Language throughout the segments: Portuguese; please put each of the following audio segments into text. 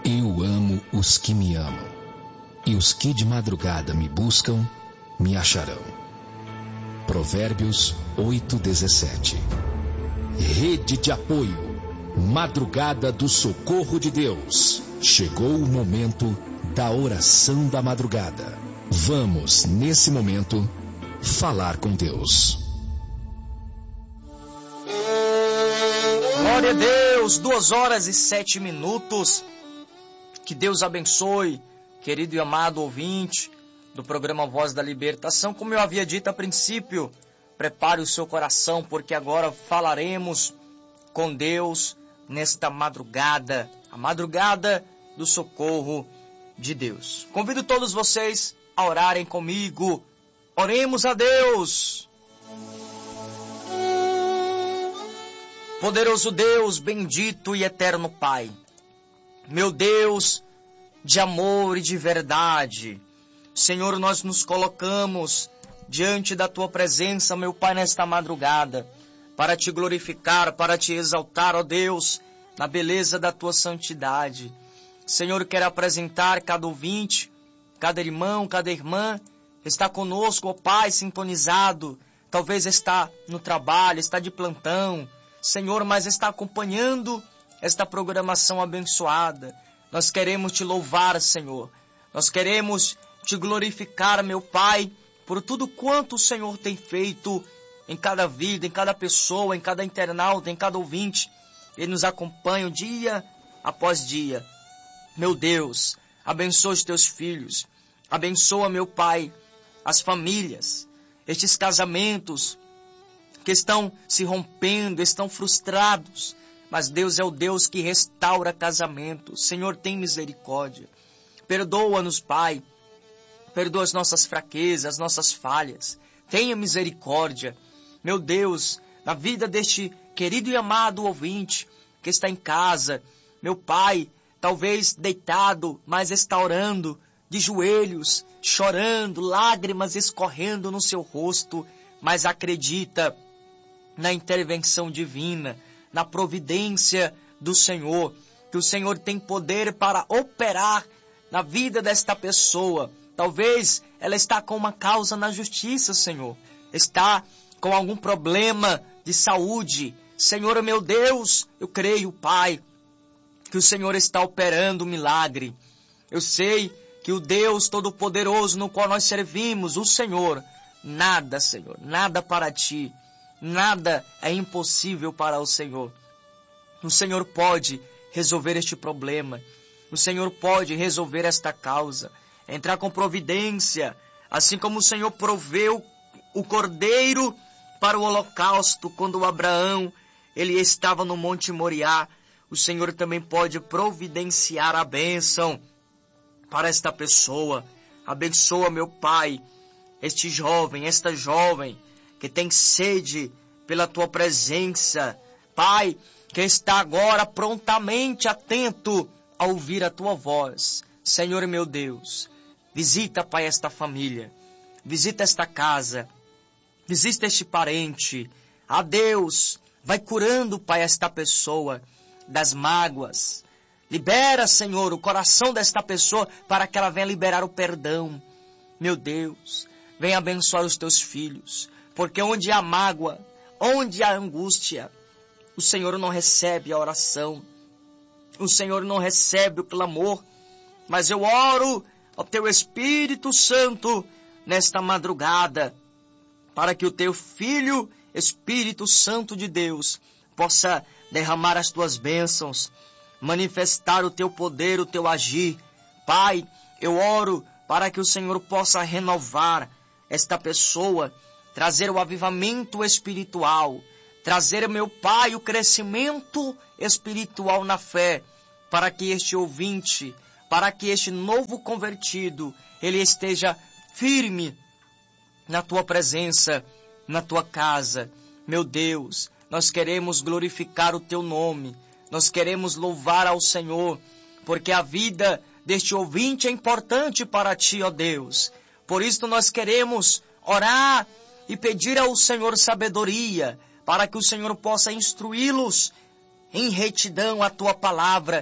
Eu amo os que me amam, e os que de madrugada me buscam, me acharão. Provérbios 8:17. Rede de apoio, Madrugada do Socorro de Deus. Chegou o momento da oração da madrugada. Vamos, nesse momento, falar com Deus. Glória a Deus, 2h07. Que Deus abençoe, querido e amado ouvinte do programa Voz da Libertação. Como eu havia dito a princípio, prepare o seu coração, porque agora falaremos com Deus nesta madrugada, a madrugada do socorro de Deus. Convido todos vocês a orarem comigo. Oremos a Deus. Poderoso Deus, bendito e eterno Pai, meu Deus de amor e de verdade, Senhor, nós nos colocamos diante da Tua presença, meu Pai, nesta madrugada, para Te glorificar, para Te exaltar, ó Deus, na beleza da Tua santidade. Senhor, quero apresentar cada ouvinte, cada irmão, cada irmã, está conosco, ó Pai, sintonizado, talvez está no trabalho, está de plantão, Senhor, mas está acompanhando esta programação abençoada. Nós queremos Te louvar, Senhor. Nós queremos Te glorificar, meu Pai, por tudo quanto o Senhor tem feito em cada vida, em cada pessoa, em cada internauta, em cada ouvinte. Ele nos acompanha dia após dia. Meu Deus, abençoa os Teus filhos. Abençoa, meu Pai, as famílias, estes casamentos que estão se rompendo, estão frustrados. Mas Deus é o Deus que restaura casamentos. Senhor, tem misericórdia. Perdoa-nos, Pai. Perdoa as nossas fraquezas, as nossas falhas. Tenha misericórdia. Meu Deus, na vida deste querido e amado ouvinte que está em casa, meu Pai, talvez deitado, mas está orando, de joelhos, chorando, lágrimas escorrendo no seu rosto, mas acredita na intervenção divina, na providência do Senhor, que o Senhor tem poder para operar na vida desta pessoa. Talvez ela está com uma causa na justiça, Senhor, está com algum problema de saúde. Senhor, meu Deus, eu creio, Pai, que o Senhor está operando um milagre. Eu sei que o Deus Todo-Poderoso no qual nós servimos, o Senhor, nada, Senhor, nada para Ti, nada é impossível para o Senhor. O Senhor pode resolver este problema. O Senhor pode resolver esta causa, entrar com providência, assim como o Senhor proveu o cordeiro para o holocausto quando Abraão ele estava no Monte Moriá. O Senhor também pode providenciar a bênção para esta pessoa. Abençoa, meu Pai, este jovem, esta jovem que tem sede pela Tua presença. Pai, que está agora prontamente atento a ouvir a Tua voz. Senhor, meu Deus, visita, Pai, esta família, visita esta casa, visita este parente. A Deus, vai curando, Pai, esta pessoa das mágoas. Libera, Senhor, o coração desta pessoa para que ela venha liberar o perdão. Meu Deus, venha abençoar os Teus filhos, porque onde há mágoa, onde há angústia, o Senhor não recebe a oração, o Senhor não recebe o clamor. Mas eu oro ao Teu Espírito Santo nesta madrugada, para que o Teu Filho, Espírito Santo de Deus, possa derramar as Tuas bênçãos, manifestar o Teu poder, o Teu agir. Pai, eu oro para que o Senhor possa renovar esta pessoa, trazer o avivamento espiritual, trazer, meu Pai, o crescimento espiritual na fé, para que este ouvinte, para que este novo convertido, ele esteja firme na Tua presença, na Tua casa. Meu Deus, nós queremos glorificar o Teu nome, nós queremos louvar ao Senhor, porque a vida deste ouvinte é importante para Ti, ó Deus. Por isso nós queremos orar e pedir ao Senhor sabedoria, para que o Senhor possa instruí-los em retidão a Tua palavra,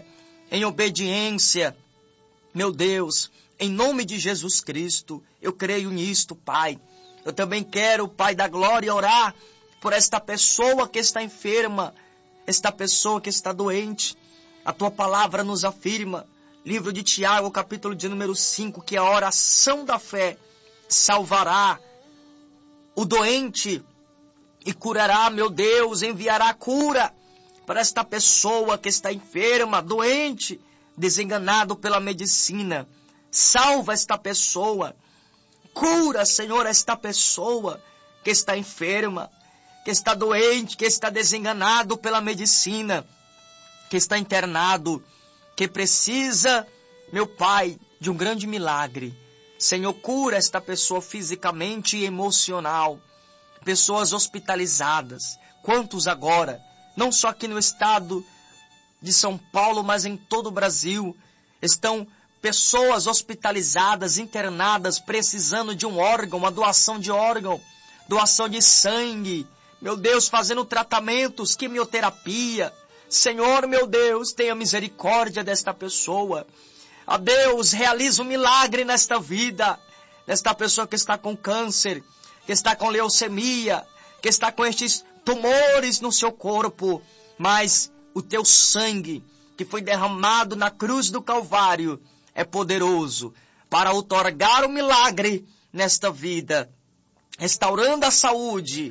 em obediência. Meu Deus, em nome de Jesus Cristo, eu creio nisto, Pai. Eu também quero, Pai da glória, orar por esta pessoa que está enferma, esta pessoa que está doente. A tua palavra nos afirma, livro de Tiago, capítulo de número 5, que a oração da fé salvará o doente e curará, meu Deus, enviará cura para esta pessoa que está enferma, doente, desenganado pela medicina. Salva esta pessoa. Cura, Senhor, esta pessoa que está enferma, que está doente, que está desenganado pela medicina, que está internado, que precisa, meu Pai, de um grande milagre. Senhor, cura esta pessoa fisicamente e emocional. Pessoas hospitalizadas. Quantos agora, não só aqui no estado de São Paulo, mas em todo o Brasil, estão pessoas hospitalizadas, internadas, precisando de um órgão, uma doação de órgão, doação de sangue. Meu Deus, fazendo tratamentos, quimioterapia. Senhor, meu Deus, tenha misericórdia desta pessoa. Ó Deus, realiza um milagre nesta vida, nesta pessoa que está com câncer, que está com leucemia, que está com estes tumores no seu corpo. Mas o teu sangue, que foi derramado na cruz do Calvário, é poderoso para outorgar o milagre nesta vida, restaurando a saúde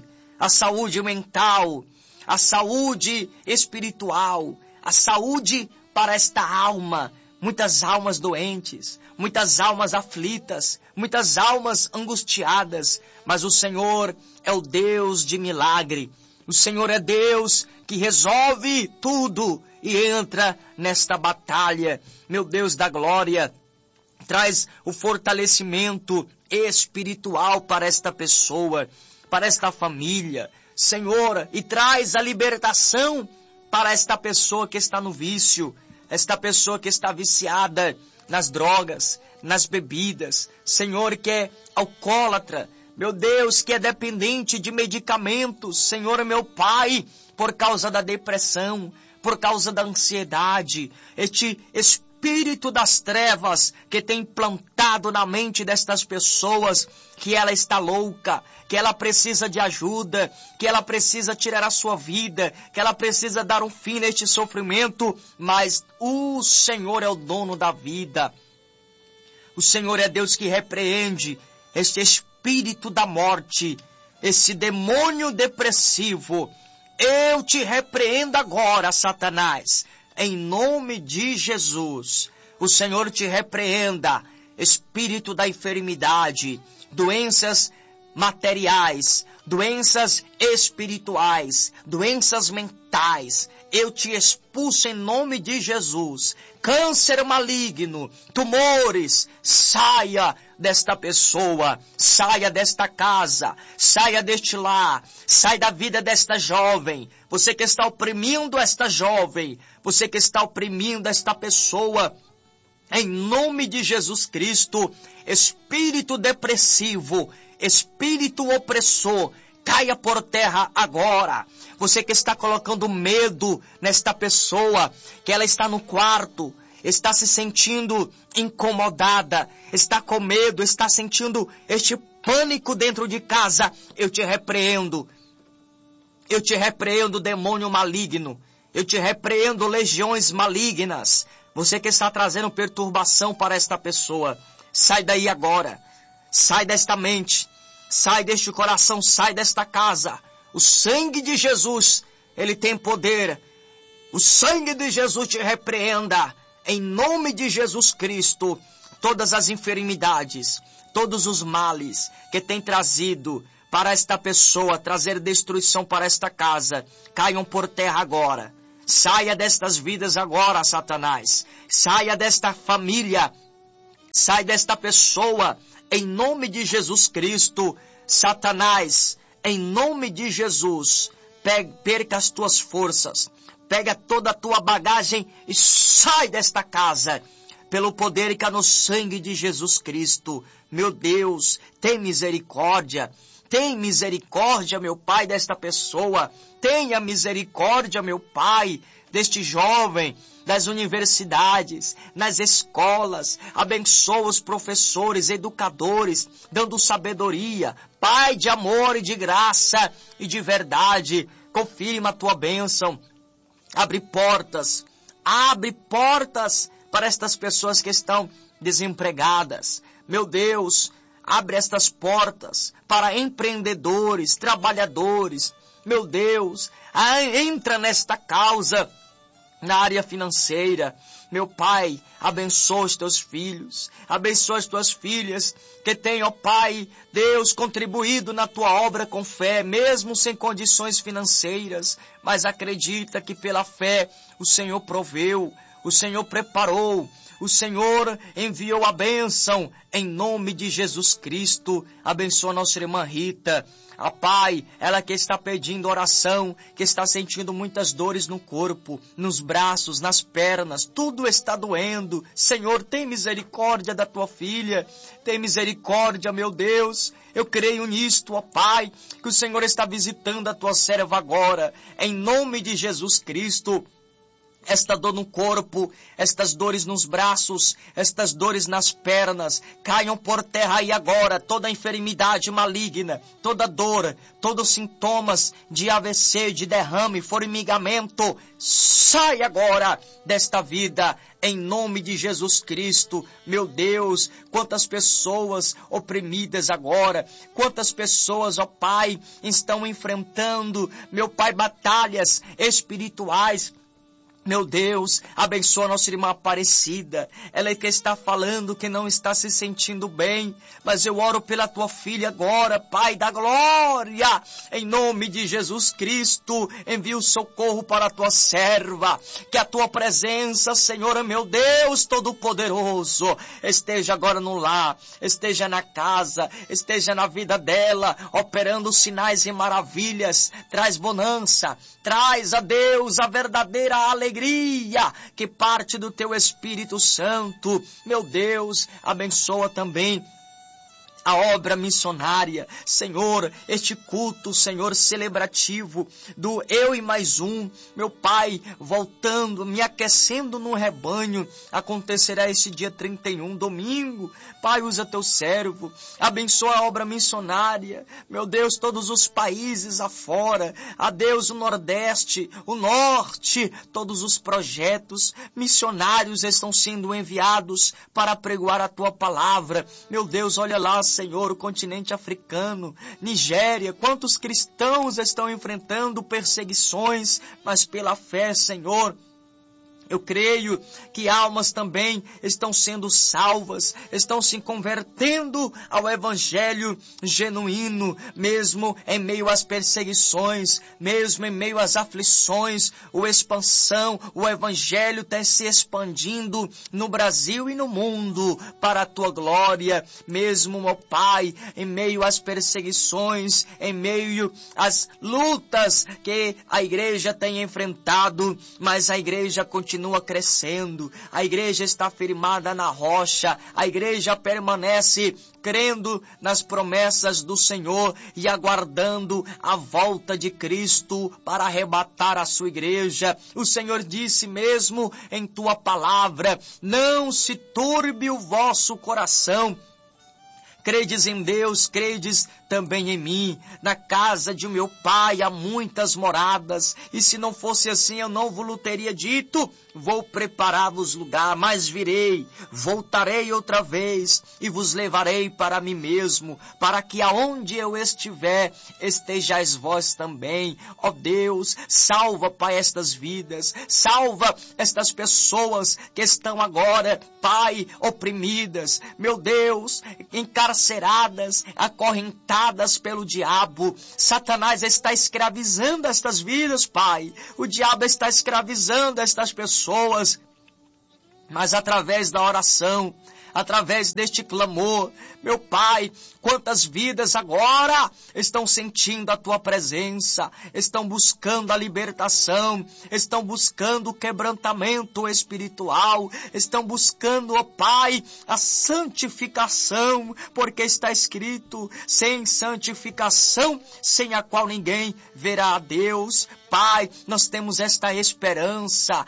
mental, a saúde espiritual, a saúde para esta alma. Muitas almas doentes, muitas almas aflitas, muitas almas angustiadas, mas o Senhor é o Deus de milagre. O Senhor é Deus que resolve tudo e entra nesta batalha. Meu Deus da glória, traz o fortalecimento espiritual para esta pessoa, para esta família, Senhor, e traz a libertação para esta pessoa que está no vício, esta pessoa que está viciada nas drogas, nas bebidas, Senhor, que é alcoólatra, meu Deus, que é dependente de medicamentos, Senhor, meu Pai, por causa da depressão, por causa da ansiedade, este espírito das trevas que tem plantado na mente destas pessoas que ela está louca, que ela precisa de ajuda, que ela precisa tirar a sua vida, que ela precisa dar um fim neste sofrimento, mas o Senhor é o dono da vida. O Senhor é Deus que repreende este espírito da morte, esse demônio depressivo. Eu te repreendo agora, Satanás, em nome de Jesus. O Senhor te repreenda, espírito da enfermidade, doenças materiais, doenças espirituais, doenças mentais. Eu te expulso em nome de Jesus. Câncer maligno, tumores, saia desta pessoa, saia desta casa, saia deste lar, sai da vida desta jovem. Você que está oprimindo esta jovem, você que está oprimindo esta pessoa, em nome de Jesus Cristo, espírito depressivo, espírito opressor, caia por terra agora. Você que está colocando medo nesta pessoa, que ela está no quarto, está se sentindo incomodada, está com medo, está sentindo este pânico dentro de casa, eu te repreendo. Eu te repreendo, demônio maligno. Eu te repreendo, legiões malignas. Você que está trazendo perturbação para esta pessoa, sai daí agora. Sai desta mente. Sai deste coração, sai desta casa. O sangue de Jesus, ele tem poder. O sangue de Jesus te repreenda. Em nome de Jesus Cristo, todas as enfermidades, todos os males que tem trazido para esta pessoa, trazer destruição para esta casa, caiam por terra agora. Saia destas vidas agora, Satanás. Saia desta família. Sai desta pessoa. Em nome de Jesus Cristo, Satanás, em nome de Jesus, perca as tuas forças. Pega toda a tua bagagem e sai desta casa. Pelo poder que há no sangue de Jesus Cristo. Meu Deus, tem misericórdia. Tem misericórdia, meu Pai, desta pessoa. Tenha misericórdia, meu Pai, deste jovem, das universidades, nas escolas. Abençoa os professores, educadores, dando sabedoria. Pai de amor e de graça e de verdade, confirma a tua bênção. Abre portas para estas pessoas que estão desempregadas. Meu Deus, abre estas portas para empreendedores, trabalhadores. Meu Deus, entra nesta causa na área financeira. Meu Pai, abençoa os teus filhos, abençoa as tuas filhas que têm, ó Pai, Deus, contribuído na tua obra com fé, mesmo sem condições financeiras, mas acredita que pela fé o Senhor proveu, o Senhor preparou, o Senhor enviou a bênção em nome de Jesus Cristo. Abençoa a nossa irmã Rita. A Pai, ela que está pedindo oração, que está sentindo muitas dores no corpo, nos braços, nas pernas, tudo está doendo. Senhor, tem misericórdia da tua filha, tem misericórdia, meu Deus. Eu creio nisto, ó Pai, que o Senhor está visitando a tua serva agora, em nome de Jesus Cristo. Esta dor no corpo, estas dores nos braços, estas dores nas pernas, caiam por terra aí agora. Toda enfermidade maligna, toda dor, todos os sintomas de AVC, de derrame, formigamento, sai agora desta vida, em nome de Jesus Cristo. Meu Deus, quantas pessoas oprimidas agora, quantas pessoas, ó Pai, estão enfrentando, meu Pai, batalhas espirituais. Meu Deus, abençoa a nossa irmã Aparecida. Ela é que está falando que não está se sentindo bem. Mas eu oro pela tua filha agora, Pai da glória. Em nome de Jesus Cristo, envia o socorro para a tua serva. Que a tua presença, Senhor, meu Deus Todo-Poderoso, esteja agora no lar, esteja na casa, esteja na vida dela, operando sinais e maravilhas. Traz bonança, traz a Deus a verdadeira alegria que parte do teu Espírito Santo. Meu Deus, abençoa também a obra missionária, Senhor, este culto, Senhor, celebrativo do Eu e Mais Um, meu Pai, voltando, me aquecendo no rebanho, acontecerá esse dia 31, domingo. Pai, usa teu servo, abençoa a obra missionária, meu Deus, todos os países afora, a Deus, o Nordeste, o Norte, todos os projetos missionários estão sendo enviados para pregoar a tua palavra. Meu Deus, olha lá, Senhor, o continente africano, Nigéria, quantos cristãos estão enfrentando perseguições, mas pela fé, Senhor, eu creio que almas também estão sendo salvas, estão se convertendo ao evangelho genuíno, mesmo em meio às perseguições, mesmo em meio às aflições, o evangelho está se expandindo no Brasil e no mundo para a tua glória, mesmo, meu Pai, em meio às perseguições, em meio às lutas que a igreja tem enfrentado, mas a igreja continua crescendo, a igreja está firmada na rocha, a igreja permanece crendo nas promessas do Senhor e aguardando a volta de Cristo para arrebatar a sua igreja. O Senhor disse mesmo em tua palavra: não se turbe o vosso coração. Credes em Deus, credes também em mim. Na casa de meu Pai há muitas moradas, e se não fosse assim eu não vos teria dito: vou preparar-vos lugar, mas virei, voltarei outra vez e vos levarei para mim mesmo, para que aonde eu estiver, estejais vós também. Ó Deus, salva, Pai, estas vidas, salva estas pessoas que estão agora, Pai, oprimidas, meu Deus, encarceradas, acorrentadas pelo diabo. Satanás está escravizando estas vidas, Pai. O diabo está escravizando estas pessoas. mas através da oração, através deste clamor, meu Pai, quantas vidas agora estão sentindo a Tua presença, estão buscando a libertação, estão buscando o quebrantamento espiritual, estão buscando, ó Pai, a santificação, porque está escrito, sem santificação, sem a qual ninguém verá a Deus. Pai, nós temos esta esperança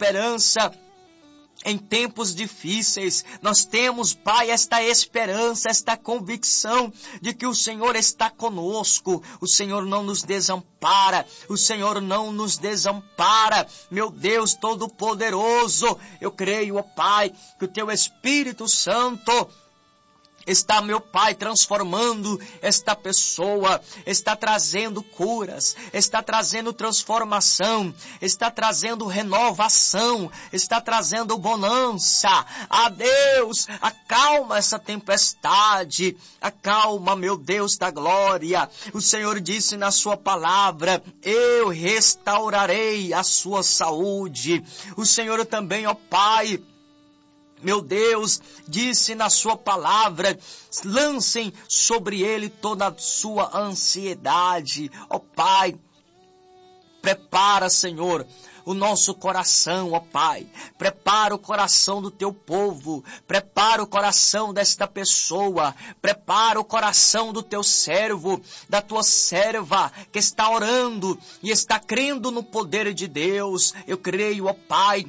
em tempos difíceis. Nós temos, Pai, esta esperança, esta convicção de que o Senhor está conosco. O Senhor não nos desampara. O Senhor não nos desampara. Meu Deus Todo-Poderoso, eu creio, ó Pai, que o Teu Espírito Santo está, meu Pai, transformando esta pessoa, está trazendo curas, está trazendo transformação, está trazendo renovação, está trazendo bonança. Ah, Deus, acalma essa tempestade, acalma, meu Deus da glória. O Senhor disse na sua palavra, eu restaurarei a sua saúde. O Senhor também, ó Pai, meu Deus, disse na sua palavra, lancem sobre ele toda a sua ansiedade. Ó Pai, prepara, Senhor, o nosso coração, ó Pai. Prepara o coração do Teu povo. Prepara o coração desta pessoa. Prepara o coração do Teu servo, da Tua serva, que está orando e está crendo no poder de Deus. Eu creio, ó Pai,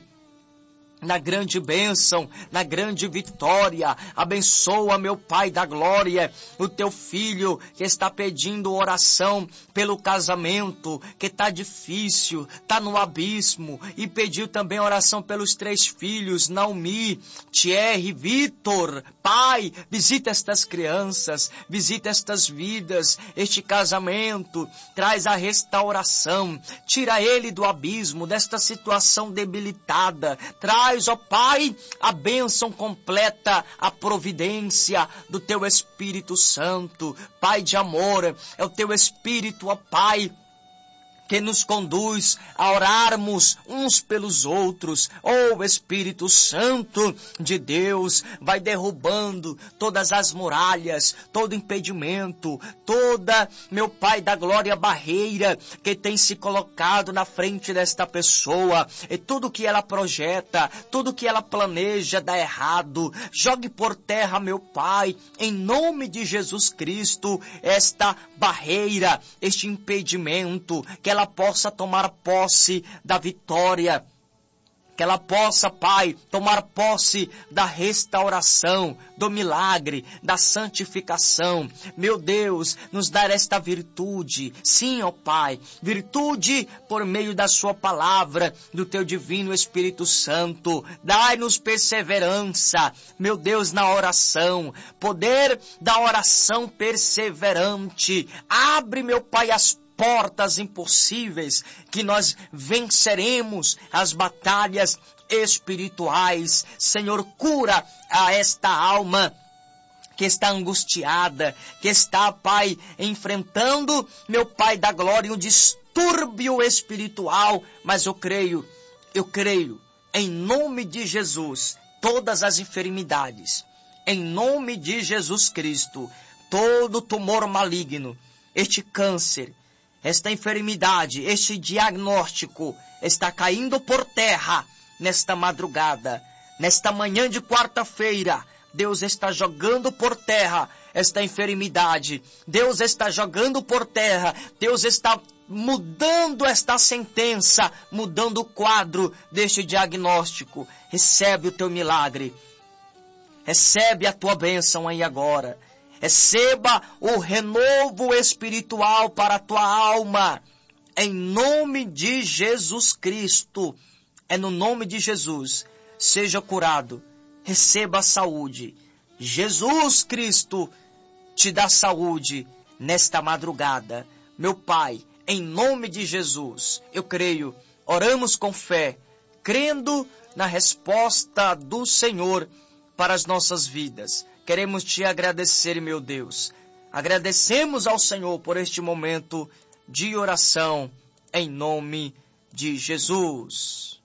na grande bênção, na grande vitória. Abençoa, meu Pai da glória, o Teu filho que está pedindo oração pelo casamento, que está difícil, está no abismo, e pediu também oração pelos 3 filhos, Naomi, Thierry, Vitor. Pai, visita estas crianças, visita estas vidas, este casamento, traz a restauração, tira ele do abismo, desta situação debilitada, traz, ó Pai, a bênção completa, a providência do Teu Espírito Santo. Pai de amor, é o Teu Espírito, ó Pai, que nos conduz a orarmos uns pelos outros. Oh, Espírito Santo de Deus, vai derrubando todas as muralhas, todo impedimento, toda, meu Pai da glória, barreira que tem se colocado na frente desta pessoa. E tudo que ela projeta, tudo que ela planeja dá errado. Jogue por terra, meu Pai, em nome de Jesus Cristo, esta barreira, este impedimento, que ela possa tomar posse da vitória, que ela possa, Pai, tomar posse da restauração, do milagre, da santificação. Meu Deus, nos dar esta virtude, sim, ó Pai, virtude por meio da Sua palavra, do Teu divino Espírito Santo. Dai-nos perseverança, meu Deus, na oração, poder da oração perseverante. Abre, meu Pai, as portas impossíveis, que nós venceremos as batalhas espirituais. Senhor, cura a esta alma que está angustiada, que está, Pai, enfrentando, meu Pai da glória, um distúrbio espiritual. Mas eu creio, em nome de Jesus, todas as enfermidades, em nome de Jesus Cristo, todo tumor maligno, este câncer, esta enfermidade, este diagnóstico está caindo por terra nesta madrugada, nesta manhã de quarta-feira. Deus está jogando por terra esta enfermidade. Deus está jogando por terra. Deus está mudando esta sentença, mudando o quadro deste diagnóstico. Recebe o Teu milagre. Recebe a Tua bênção aí agora. Receba o renovo espiritual para a tua alma, em nome de Jesus Cristo. É no nome de Jesus. Seja curado, receba a saúde. Jesus Cristo te dá saúde nesta madrugada. Meu Pai, em nome de Jesus, eu creio, oramos com fé, crendo na resposta do Senhor para as nossas vidas. Queremos Te agradecer, meu Deus. Agradecemos ao Senhor por este momento de oração, em nome de Jesus.